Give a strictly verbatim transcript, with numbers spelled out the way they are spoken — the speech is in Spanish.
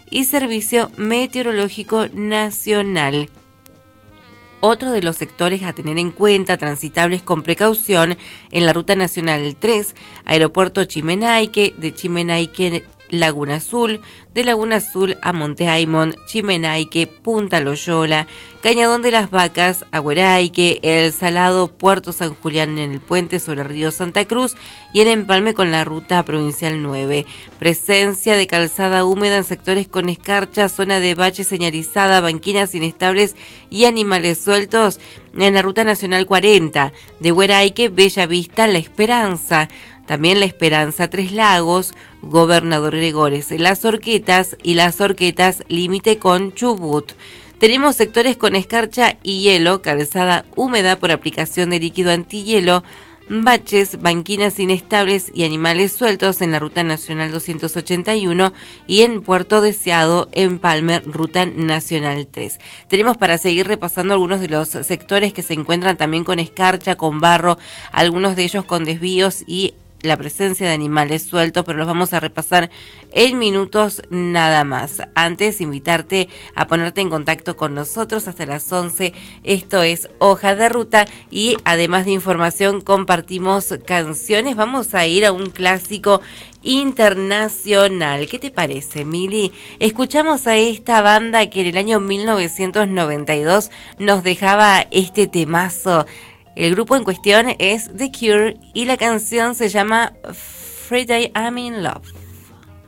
y Servicio Meteorológico Nacional. Otro de los sectores a tener en cuenta, transitables con precaución, en la Ruta Nacional tres, Aeropuerto Chimenaique, de Chimenaique Laguna Azul, de Laguna Azul a Monte Aymon, Chimenaique, Punta Loyola, Cañadón de las Vacas, Agüeraique, El Salado, Puerto San Julián en el puente sobre el río Santa Cruz y el empalme con la ruta provincial nueve. Presencia de calzada húmeda en sectores con escarcha, zona de bache señalizada, banquinas inestables y animales sueltos en la ruta nacional cuarenta, de Hueraique, Bella Vista, La Esperanza. También La Esperanza, Tres Lagos, Gobernador Gregores, Las Horquetas y Las Horquetas, límite con Chubut. Tenemos sectores con escarcha y hielo, calzada húmeda por aplicación de líquido antihielo, baches, banquinas inestables y animales sueltos en la Ruta Nacional doscientos ochenta y uno y en Puerto Deseado, en Palmer, Ruta Nacional tres. Tenemos para seguir repasando algunos de los sectores que se encuentran también con escarcha, con barro, algunos de ellos con desvíos y la presencia de animales sueltos, pero los vamos a repasar en minutos nada más. Antes, invitarte a ponerte en contacto con nosotros hasta las once. Esto es Hoja de Ruta y además de información compartimos canciones. Vamos a ir a un clásico internacional. ¿Qué te parece, Mili? Escuchamos a esta banda que en el año mil novecientos noventa y dos nos dejaba este temazo. El grupo en cuestión es The Cure y la canción se llama Friday I'm in Love.